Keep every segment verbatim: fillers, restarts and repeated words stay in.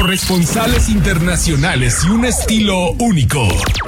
Corresponsales internacionales y un estilo único.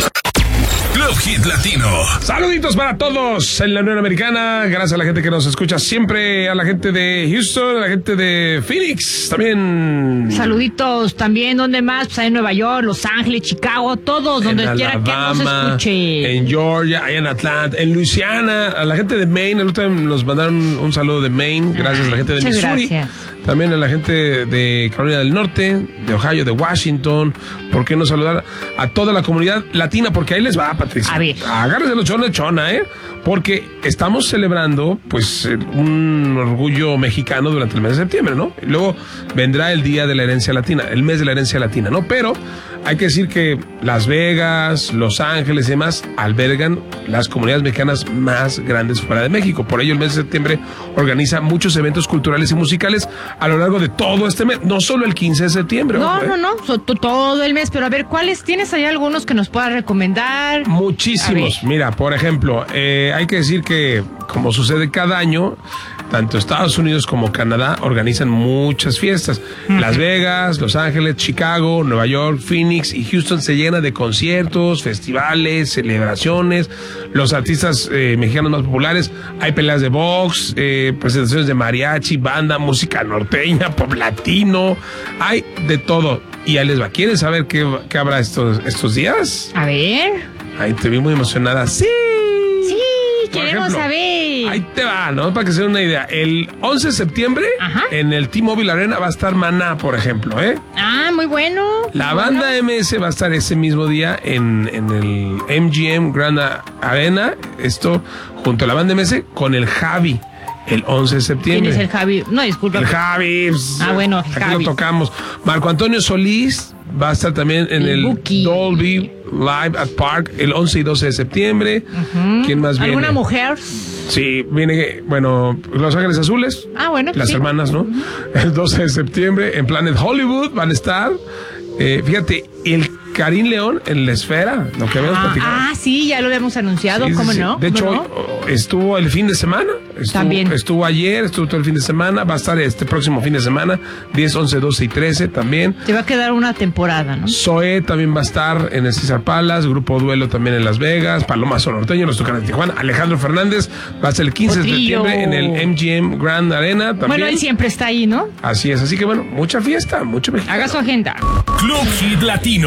Club Hit Latino. Saluditos para todos en la Unión Americana. Gracias a la gente que nos escucha siempre, a la gente de Houston, a la gente de Phoenix también. Saluditos también, ¿dónde más? Pues en Nueva York, Los Ángeles, Chicago, todos, donde en quiera Alabama, que nos escuche. En Georgia, allá en Atlanta, en Luisiana, a la gente de Maine. El otro día nos mandaron un saludo de Maine. Gracias a la gente de Muchas Missouri. gracias. También a la gente de Carolina del Norte, de Ohio, de Washington. ¿Por qué no saludar a toda la comunidad latina? Porque ahí les va, Patricia. A ver. Agárrense los chona chona, ¿eh? Porque estamos celebrando, pues, un orgullo mexicano durante el mes de septiembre, ¿no? Y luego vendrá el Día de la Herencia Latina, el mes de la Herencia Latina, ¿no? Pero hay que decir que Las Vegas, Los Ángeles y demás albergan las comunidades mexicanas más grandes fuera de México. Por ello, el mes de septiembre organiza muchos eventos culturales y musicales a lo largo de todo este mes, no solo el quince de septiembre. No, ojo, ¿eh? no, no, so, to- todo el mes, pero a ver, ¿cuáles tienes ahí algunos que nos puedas recomendar? Muchísimos. Mira, por ejemplo, eh, hay que decir que, como sucede cada año, tanto Estados Unidos como Canadá organizan muchas fiestas. Uh-huh. Las Vegas, Los Ángeles, Chicago, Nueva York, Phoenix y Houston se llena de conciertos, festivales, celebraciones. Los artistas eh, mexicanos más populares, hay peleas de box, eh, presentaciones de mariachi, banda, música norteña, pop latino, hay de todo. Y ahí les va. ¿Quieren saber qué, qué habrá estos, estos días? A ver. Ahí te vi muy emocionada. ¡Sí! Sí, Por queremos ejemplo, saber. Ahí te va, ¿no? Para que se den una idea. El once de septiembre, Ajá. en el T-Mobile Arena va a estar Maná, por ejemplo, ¿eh? Ah, muy bueno. La muy banda bueno. M S va a estar ese mismo día en, en el M G M Grand Arena. Esto junto a la banda M S con el Javi. El once de septiembre. ¿Quién es el Javi? No, disculpa. El Javi. Pues, Ah, bueno, el aquí Javi. lo tocamos. Marco Antonio Solís va a estar también en El el, Buki. Dolby Live at Park el once y doce de septiembre. Uh-huh. ¿Quién más viene? ¿Alguna mujer? Sí, viene, bueno, Los Ángeles Azules. Ah, bueno. Las sí. hermanas, ¿no? Uh-huh. El doce de septiembre en Planet Hollywood van a estar. Eh, fíjate, el Karim León en la Esfera, lo que habíamos Ah, platicado. ah, sí, ya lo habíamos anunciado, Sí, sí, ¿cómo sí. no? De hecho, ¿Cómo no? estuvo el fin de semana. Estuvo, También. Estuvo ayer, estuvo todo el fin de semana. Va a estar este próximo fin de semana, diez, once, doce y trece también. Te va a quedar una temporada, ¿no? Zoé también va a estar en el César Palace, Grupo Duelo también en Las Vegas, Palomazo Norteño, los tocan en Tijuana. Alejandro Fernández va a ser el quince Potrillo. de septiembre en el M G M Grand Arena también. Bueno, él siempre está ahí, ¿no? Así es, así que bueno, mucha fiesta, mucho mexicano. Haga su agenda. Club Hit Latino.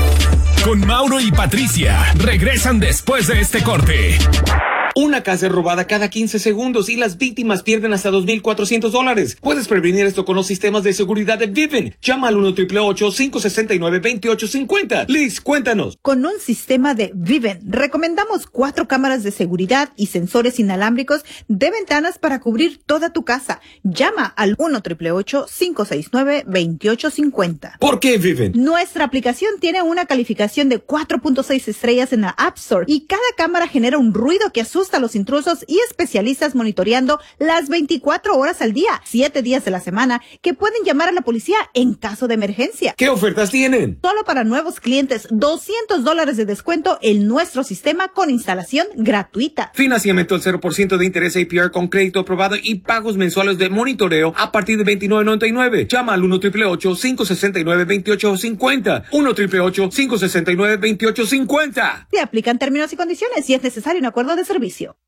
Con Mauro y Patricia. Regresan después de este corte. Una casa es robada cada quince segundos y las víctimas pierden hasta dos mil cuatrocientos dólares. Puedes prevenir esto con los sistemas de seguridad de Vivint. Llama al uno, ocho ocho ocho, cinco seis nueve, dos ocho cinco cero. Liz, cuéntanos. Con un sistema de Vivint, recomendamos cuatro cámaras de seguridad y sensores inalámbricos de ventanas para cubrir toda tu casa. Llama al uno, ocho ocho ocho, cinco seis nueve, dos ocho cinco cero. ¿Por qué Vivint? Nuestra aplicación tiene una calificación de cuatro punto seis estrellas en la App Store y cada cámara genera un ruido que asusta a los intrusos y especialistas monitoreando las veinticuatro horas al día, siete días de la semana, que pueden llamar a la policía en caso de emergencia. ¿Qué ofertas tienen? Solo para nuevos clientes, doscientos dólares de descuento en nuestro sistema con instalación gratuita. Financiamiento al cero por ciento de interés A P R con crédito aprobado y pagos mensuales de monitoreo a partir de veintinueve noventa y nueve. Llama al uno, ocho ocho ocho, cinco seis nueve, dos ocho cinco cero. uno, ocho ocho ocho, cinco seis nueve, dos ocho cinco cero. Se aplican términos y condiciones y es necesario un acuerdo de servicio.